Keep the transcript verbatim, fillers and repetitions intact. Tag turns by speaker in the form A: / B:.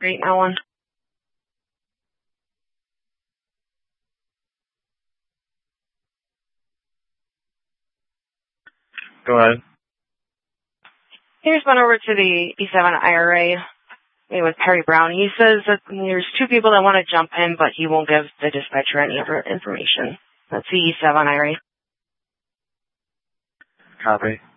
A: Great, now one.
B: Go ahead.
A: Here's one over to the E seven I R A with Perry Brown. He says that there's two people that want to jump in, but he won't give the dispatcher any information. That's the E seven I R A.
B: Copy.